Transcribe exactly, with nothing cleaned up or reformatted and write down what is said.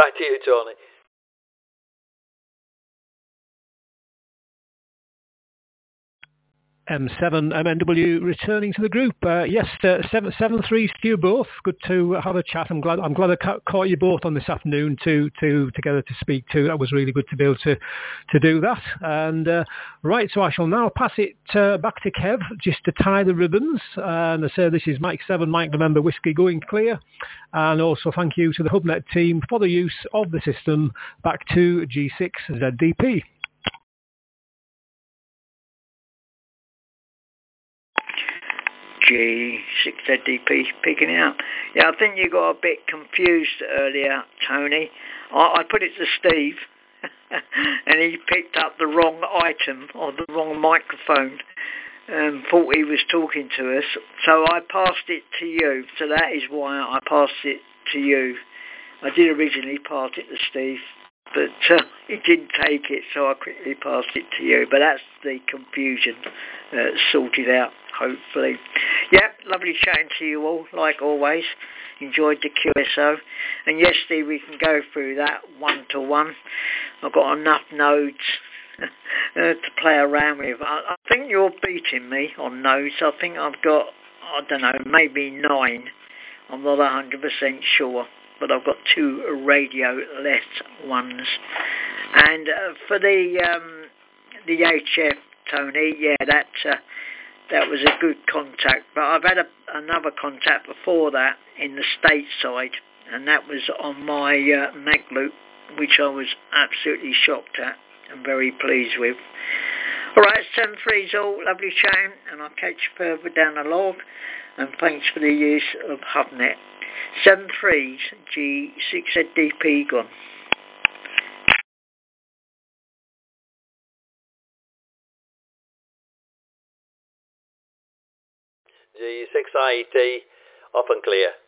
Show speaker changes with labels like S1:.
S1: Back to you, Tony.
S2: M seven M N W returning to the group. Uh, yes, uh, seven seven three to you both. Good to have a chat. I'm glad I'm glad I ca- caught you both on this afternoon to to together to speak to. That was really good to be able to to do that. And uh, right, so I shall now pass it uh, back to Kev just to tie the ribbons. And I say this is Mike seven, Mike November Whiskey going clear. And also thank you to the HubNet team for the use of the system. Back to G six Z D P.
S3: G six Z D P picking it up. Yeah, I think you got a bit confused earlier, Tony. I, I put it to Steve, and he picked up the wrong item or the wrong microphone, and thought he was talking to us. So I passed it to you. So that is why I passed it to you. I did originally pass it to Steve, but uh, he didn't take it, so I quickly passed it to you. But that's the confusion uh, sorted out, hopefully. Yeah, lovely chatting to you all, like always. Enjoyed the Q S O. And yes, Steve, we can go through that one to one. I've got enough nodes uh, to play around with. I, I think you're beating me on nodes. I think I've got, I don't know, maybe nine. I'm not one hundred percent sure. But I've got two radio-less ones. And uh, for the um, the H F, Tony, yeah, that uh, that was a good contact. But I've had a, another contact before that in the stateside, and that was on my uh, Magloop, which I was absolutely shocked at and very pleased with. All right, seven three's all, lovely chatting, and I'll catch you further down the log. And thanks for the use of HubNet. seven threes, G six Z D P gone.
S1: G six I E T, off and clear.